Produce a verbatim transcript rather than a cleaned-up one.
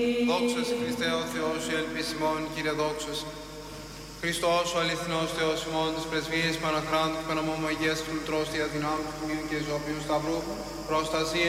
Δόξα σε Χριστέ ο Θεός σου, ελπίς ημών, Κύριε δόξα σε. Χριστός ο αληθινός Θεός ημών, της πρεσβείας Παναχράντου και Παναμόμου Αγίας του Λουτρός, τη αδυνάμου του Τιμίου και Ισοπίου Σταυρού, προστασία